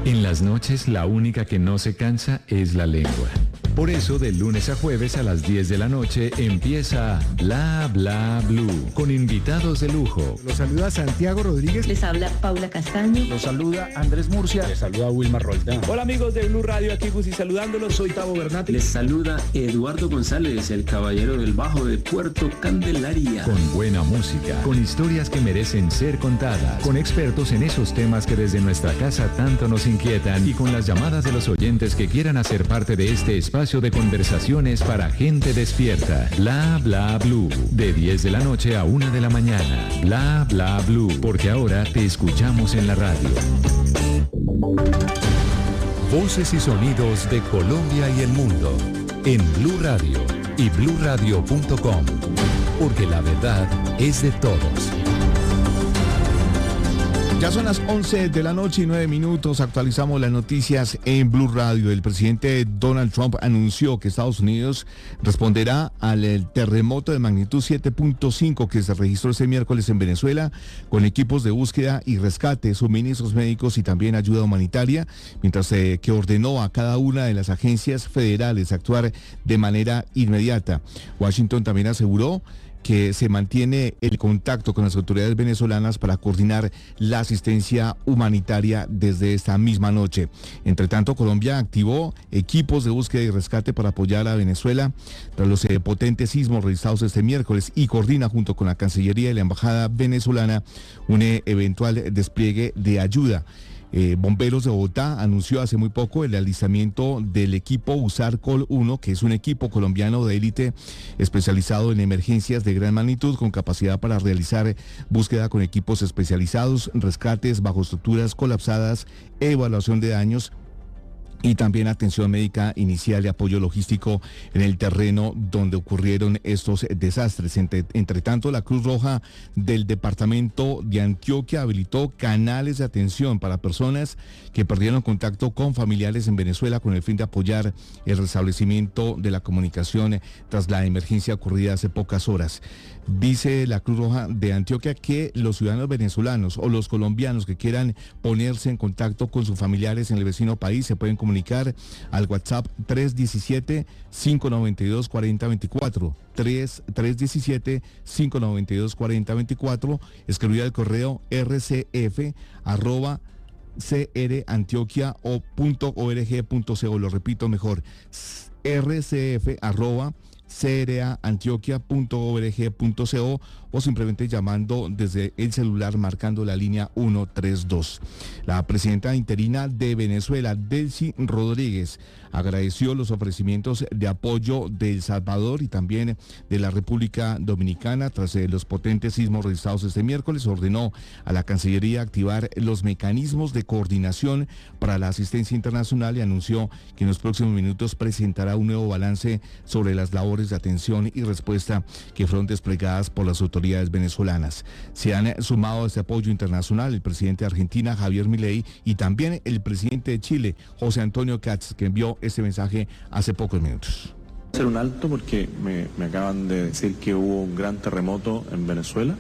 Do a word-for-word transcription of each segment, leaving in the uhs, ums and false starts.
En las noches, la única que no se cansa es la lengua. Por eso, de lunes a jueves a las diez de la noche empieza Bla Bla Blue, con invitados de lujo. Los saluda Santiago Rodríguez. Les habla Paula Castaño. Los saluda Andrés Murcia. Les saluda Wilmar Roldán. Hola amigos de Blue Radio, aquí Gusi saludándolos. Soy Tavo Bernat. Les saluda Eduardo González, el caballero del bajo de Puerto Candelaria. Con buena música, con historias que merecen ser contadas, con expertos en esos temas que desde nuestra casa tanto nos inquietan y con las llamadas de los oyentes que quieran hacer parte de este espacio de conversaciones para gente despierta. Bla Bla Blue, de diez de la noche a una de la mañana. Bla Bla Blue, porque ahora te escuchamos en la radio. Voces y sonidos de Colombia y el mundo en Blue Radio y blue radio punto com, porque la verdad es de todos. Ya son las once de la noche y nueve minutos. Actualizamos las noticias en Blue Radio. El presidente Donald Trump anunció que Estados Unidos responderá al terremoto de magnitud siete punto cinco que se registró este miércoles en Venezuela, con equipos de búsqueda y rescate, suministros médicos y también ayuda humanitaria, mientras eh, que ordenó a cada una de las agencias federales actuar de manera inmediata. Washington también aseguró que se mantiene el contacto con las autoridades venezolanas para coordinar la asistencia humanitaria desde esta misma noche. Entre tanto, Colombia activó equipos de búsqueda y rescate para apoyar a Venezuela tras los eh, potentes sismos registrados este miércoles y coordina junto con la Cancillería y la Embajada venezolana un eh, eventual despliegue de ayuda. Eh, Bomberos de Bogotá anunció hace muy poco el alistamiento del equipo USAR-Col uno, que es un equipo colombiano de élite especializado en emergencias de gran magnitud, con capacidad para realizar búsqueda con equipos especializados, rescates bajo estructuras colapsadas, evaluación de daños y también atención médica inicial y apoyo logístico en el terreno donde ocurrieron estos desastres. Entre, entre tanto, la Cruz Roja del departamento de Antioquia habilitó canales de atención para personas que perdieron contacto con familiares en Venezuela con el fin de apoyar el restablecimiento de la comunicación tras la emergencia ocurrida hace pocas horas. Dice la Cruz Roja de Antioquia que los ciudadanos venezolanos o los colombianos que quieran ponerse en contacto con sus familiares en el vecino país se pueden comunicar al WhatsApp tres uno siete, cinco nueve dos, cuatro cero dos cuatro, tres uno siete, cinco nueve dos, cuatro cero dos cuatro, escribir al correo rcf arroba crantioquia o punto org punto co, lo repito mejor, rcf arroba crantioquia punto org punto co o simplemente llamando desde el celular marcando la línea ciento treinta y dos. La presidenta interina de Venezuela, Delcy Rodríguez, agradeció los ofrecimientos de apoyo de El Salvador y también de la República Dominicana tras eh, los potentes sismos registrados este miércoles. Ordenó a la Cancillería activar los mecanismos de coordinación para la asistencia internacional y anunció que en los próximos minutos presentará un nuevo balance sobre las labores de atención y respuesta que fueron desplegadas por las autoridades venezolanas. Se han sumado a este apoyo internacional el presidente de Argentina, Javier Milei, y también el presidente de Chile, José Antonio Kats, que envió este mensaje hace pocos minutos. Hacer un alto porque me, me acaban de decir que hubo un gran terremoto en Venezuela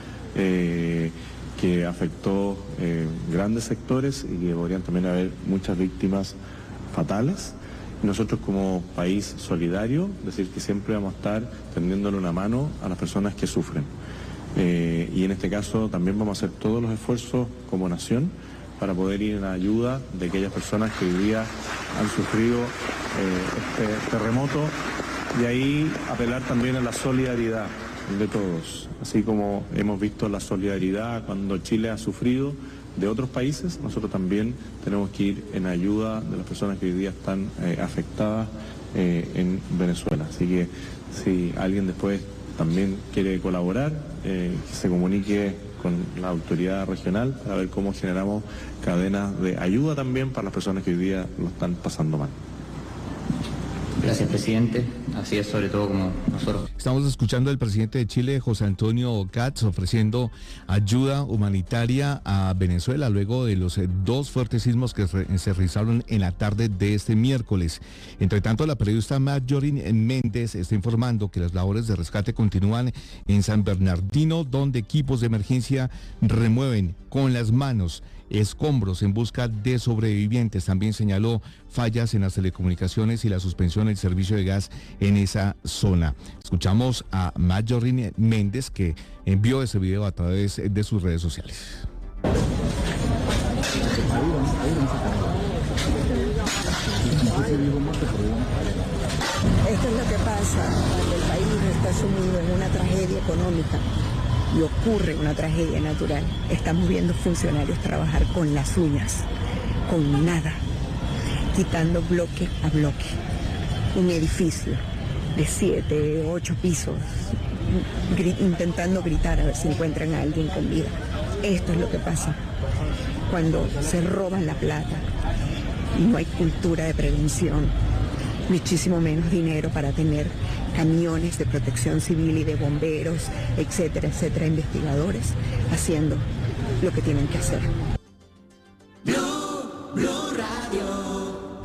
eh, que afectó eh, grandes sectores y que podrían también haber muchas víctimas fatales. Nosotros como país solidario, decir que siempre vamos a estar tendiéndole una mano a las personas que sufren. Eh, y en este caso también vamos a hacer todos los esfuerzos como nación para poder ir en ayuda de aquellas personas que hoy día han sufrido eh, este terremoto y ahí apelar también a la solidaridad de todos. Así como hemos visto la solidaridad cuando Chile ha sufrido de otros países, nosotros también tenemos que ir en ayuda de las personas que hoy día están eh, afectadas eh, en Venezuela. Así que si alguien después también quiere colaborar, eh, que se comunique con la autoridad regional para ver cómo generamos cadenas de ayuda también para las personas que hoy día lo están pasando mal. Gracias, presidente. Así es, sobre todo como nosotros. Estamos escuchando al presidente de Chile, José Antonio Kats, ofreciendo ayuda humanitaria a Venezuela luego de los eh, dos fuertes sismos que re, se realizaron en la tarde de este miércoles. Entre tanto, la periodista Marjorie Méndez está informando que las labores de rescate continúan en San Bernardino, donde equipos de emergencia remueven con las manos escombros en busca de sobrevivientes. También señaló fallas en las telecomunicaciones y la suspensión del servicio de gas en esa zona. Escuchamos a Mayorín Méndez, que envió ese video a través de sus redes sociales. Esto es lo que pasa cuando el país está sumido en una tragedia económica y ocurre una tragedia natural. Estamos viendo funcionarios trabajar con las uñas, con nada, quitando bloque a bloque. Un edificio de siete, ocho pisos, gri- intentando gritar a ver si encuentran a alguien con vida. Esto es lo que pasa cuando se roban la plata y no hay cultura de prevención, muchísimo menos dinero para tener camiones de protección civil y de bomberos, etcétera, etcétera, investigadores haciendo lo que tienen que hacer. Blue, Blue Radio.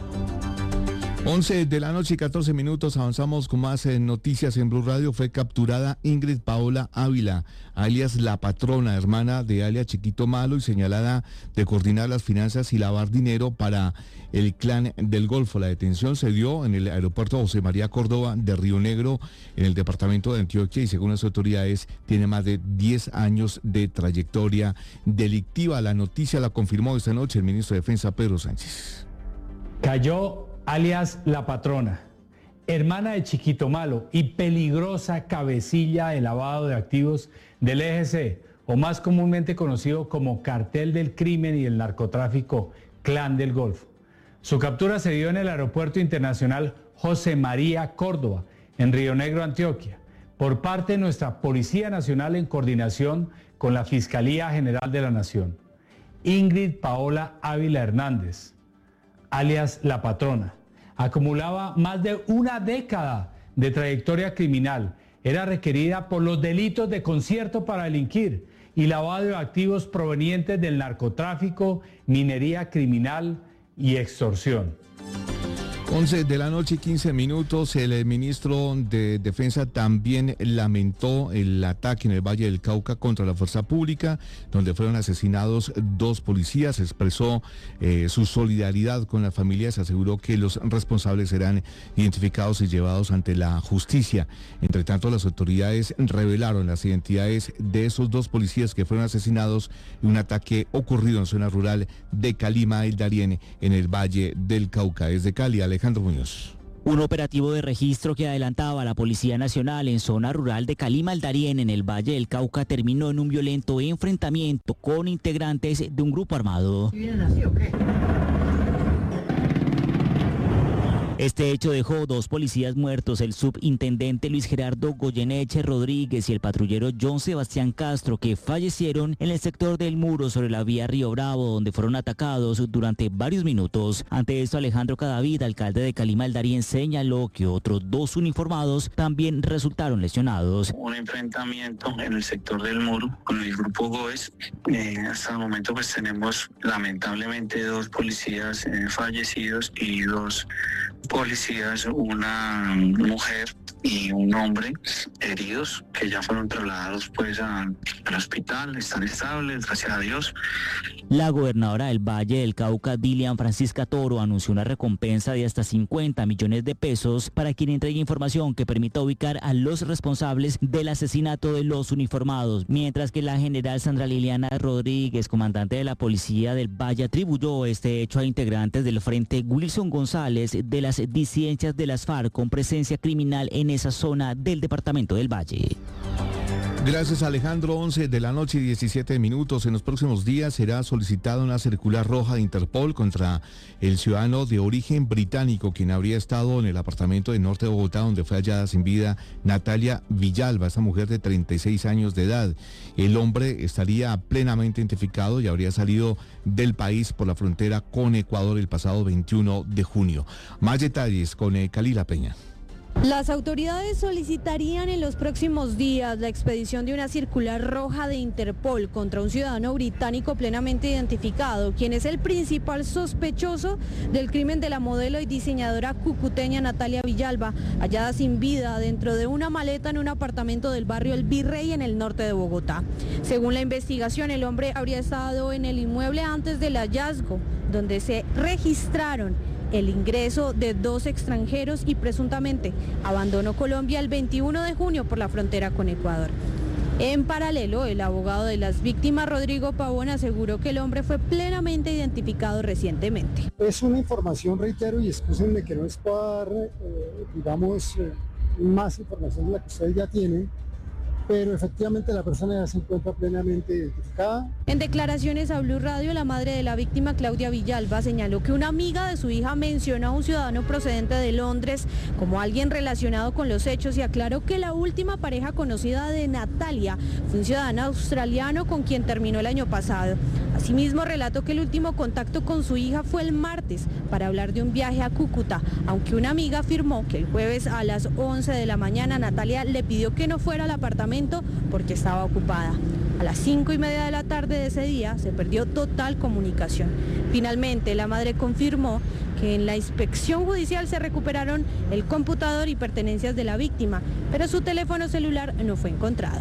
once de la noche y catorce minutos, avanzamos con más eh, noticias en Blue Radio. Fue capturada Ingrid Paola Ávila, alias La Patrona, hermana de alias Chiquito Malo y señalada de coordinar las finanzas y lavar dinero para el clan del Golfo. La detención se dio en el aeropuerto José María Córdoba de Río Negro, en el departamento de Antioquia, y según las autoridades tiene más de diez años de trayectoria delictiva. La noticia la confirmó esta noche el ministro de Defensa, Pedro Sánchez. Cayó alias La Patrona, hermana de Chiquito Malo y peligrosa cabecilla de lavado de activos del E G C, o más comúnmente conocido como Cartel del Crimen y el Narcotráfico, Clan del Golfo. Su captura se dio en el Aeropuerto Internacional José María Córdoba, en Río Negro, Antioquia, por parte de nuestra Policía Nacional en coordinación con la Fiscalía General de la Nación. Ingrid Paola Ávila Hernández, alias La Patrona, acumulaba más de una década de trayectoria criminal. Era requerida por los delitos de concierto para delinquir y lavado de activos provenientes del narcotráfico, minería criminal y extorsión. once de la noche y quince minutos, el ministro de Defensa también lamentó el ataque en el Valle del Cauca contra la fuerza pública, donde fueron asesinados dos policías. Expresó eh, su solidaridad con las familias, aseguró que los responsables serán identificados y llevados ante la justicia. Entre tanto, las autoridades revelaron las identidades de esos dos policías que fueron asesinados en un ataque ocurrido en zona rural de Calima el Darién, en el Valle del Cauca. Desde Cali, Alejandro Muñoz. Un operativo de registro que adelantaba a la Policía Nacional en zona rural de Calima el Darién, en el Valle del Cauca, terminó en un violento enfrentamiento con integrantes de un grupo armado. Este hecho dejó dos policías muertos, el subintendente Luis Gerardo Goyeneche Rodríguez y el patrullero John Sebastián Castro, que fallecieron en el sector del Muro sobre la vía Río Bravo, donde fueron atacados durante varios minutos. Ante esto, Alejandro Cadavid, alcalde de Calima el Darién, señaló que otros dos uniformados también resultaron lesionados. Un enfrentamiento en el sector del Muro con el grupo Goes. Eh, hasta el momento pues tenemos lamentablemente dos policías eh, fallecidos y dos policías, una mujer y un hombre heridos, que ya fueron trasladados pues a, al hospital, están estables, gracias a Dios. La gobernadora del Valle del Cauca, Dilian Francisca Toro, anunció una recompensa de hasta cincuenta millones de pesos para quien entregue información que permita ubicar a los responsables del asesinato de los uniformados, mientras que la general Sandra Liliana Rodríguez, comandante de la policía del Valle, atribuyó este hecho a integrantes del Frente Wilson González de las disidencias de las FARC con presencia criminal en esa zona del departamento del Valle. Gracias, Alejandro. once de la noche y diecisiete minutos. En los próximos días será solicitada una circular roja de Interpol contra el ciudadano de origen británico, quien habría estado en el apartamento de norte de Bogotá, donde fue hallada sin vida Natalia Villalba, esta mujer de treinta y seis años de edad. El hombre estaría plenamente identificado y habría salido del país por la frontera con Ecuador el pasado veintiuno de junio. Más detalles con eh, Calila Peña. Las autoridades solicitarían en los próximos días la expedición de una circular roja de Interpol contra un ciudadano británico plenamente identificado, quien es el principal sospechoso del crimen de la modelo y diseñadora cucuteña Natalia Villalba, hallada sin vida dentro de una maleta en un apartamento del barrio El Virrey en el norte de Bogotá. Según la investigación, el hombre habría estado en el inmueble antes del hallazgo, donde se registraron el ingreso de dos extranjeros y presuntamente abandonó Colombia el veintiuno de junio por la frontera con Ecuador. En paralelo, el abogado de las víctimas, Rodrigo Pavón, aseguró que el hombre fue plenamente identificado recientemente. Es una información, reitero, y excúsenme que no les pueda dar, eh, digamos, eh, más información de la que ustedes ya tienen, pero efectivamente la persona ya se encuentra plenamente identificada. En declaraciones a Blue Radio, la madre de la víctima, Claudia Villalba, señaló que una amiga de su hija mencionó a un ciudadano procedente de Londres como alguien relacionado con los hechos y aclaró que la última pareja conocida de Natalia fue un ciudadano australiano con quien terminó el año pasado. Asimismo, relató que el último contacto con su hija fue el martes para hablar de un viaje a Cúcuta, aunque una amiga afirmó que el jueves a las once de la mañana Natalia le pidió que no fuera al apartamento porque estaba ocupada. A las cinco y media de la tarde de ese día se perdió total comunicación. Finalmente, la madre confirmó que en la inspección judicial se recuperaron el computador y pertenencias de la víctima, pero su teléfono celular no fue encontrado.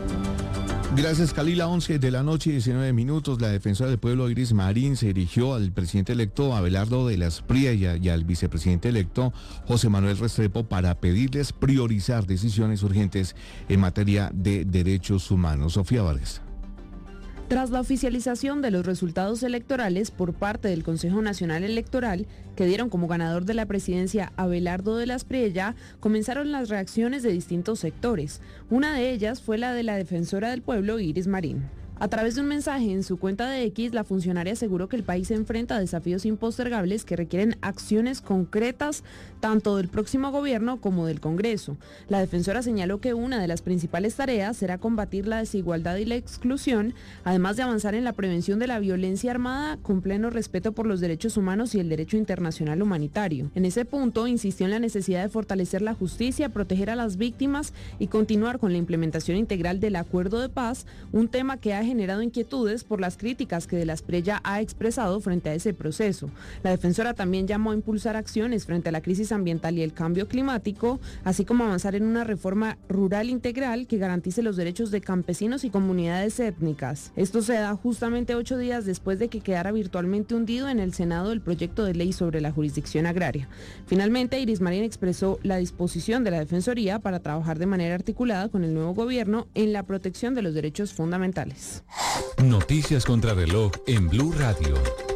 Gracias, Kalila. once de la noche, diecinueve minutos. La defensora del pueblo, Iris Marín, se dirigió al presidente electo Abelardo de la Espriella y al vicepresidente electo José Manuel Restrepo para pedirles priorizar decisiones urgentes en materia de derechos humanos. Sofía Vargas. Tras la oficialización de los resultados electorales por parte del Consejo Nacional Electoral, que dieron como ganador de la presidencia a Abelardo de la Espriella, comenzaron las reacciones de distintos sectores. Una de ellas fue la de la defensora del pueblo, Iris Marín. A través de un mensaje en su cuenta de X, la funcionaria aseguró que el país se enfrenta a desafíos impostergables que requieren acciones concretas tanto del próximo gobierno como del Congreso. La defensora señaló que una de las principales tareas será combatir la desigualdad y la exclusión, además de avanzar en la prevención de la violencia armada con pleno respeto por los derechos humanos y el derecho internacional humanitario. En ese punto, insistió en la necesidad de fortalecer la justicia, proteger a las víctimas y continuar con la implementación integral del acuerdo de paz, un tema que ha generado inquietudes por las críticas que de la Espriella ha expresado frente a ese proceso. La defensora también llamó a impulsar acciones frente a la crisis ambiental y el cambio climático, así como avanzar en una reforma rural integral que garantice los derechos de campesinos y comunidades étnicas. Esto se da justamente ocho días después de que quedara virtualmente hundido en el Senado el proyecto de ley sobre la jurisdicción agraria. Finalmente, Iris Marín expresó la disposición de la Defensoría para trabajar de manera articulada con el nuevo gobierno en la protección de los derechos fundamentales. Noticias contra reloj en Blue Radio.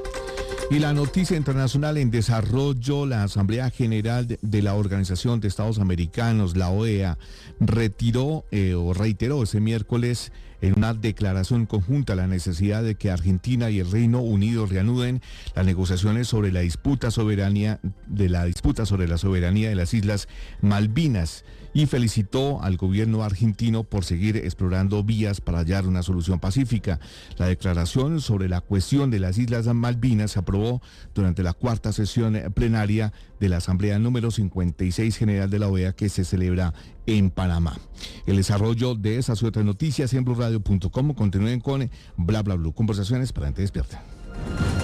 Y la noticia internacional en desarrollo: la Asamblea General de la Organización de Estados Americanos, la O E A, retiró eh, o reiteró ese miércoles en una declaración conjunta la necesidad de que Argentina y el Reino Unido reanuden las negociaciones sobre la disputa soberanía de la disputa sobre la soberanía de las Islas Malvinas, y felicitó al gobierno argentino por seguir explorando vías para hallar una solución pacífica. La declaración sobre la cuestión de las Islas Malvinas se aprobó durante la cuarta sesión plenaria de la Asamblea número cincuenta y seis General de la O E A, que se celebra en Panamá. El desarrollo de esas y otras noticias en blue radio punto com. Continúen con Bla Bla Blue, conversaciones para gente despierta.